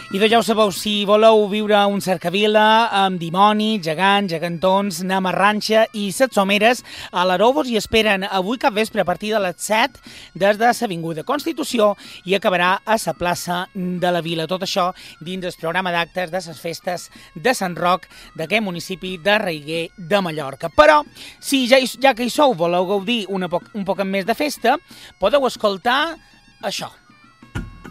I ja ho sabeu, si voleu viure un cercavila amb dimoni, gegants, gegantons, namarranxa i set someres, a l'Aró vos hi esperen avui cap vespre a partir de les 7 des de l'Avinguda Constitució i acabarà a la plaça de la Vila. Tot això dins del programa d'actes de les festes de Sant Roc d'aquest municipi de Raiguer de Mallorca. Però, si ja que hi sou voleu gaudir un poc més de festa, podeu escoltar això.